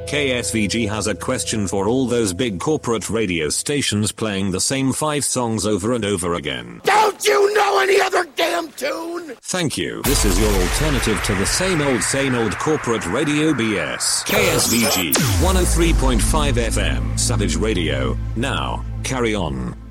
KSVG has a question for all those big corporate radio stations playing the same 5 songs over and over again. Don't you know any other damn tune? Thank you. This is your alternative to the same old corporate radio BS. KSVG 103.5 FM, Savage Radio. Now, carry on.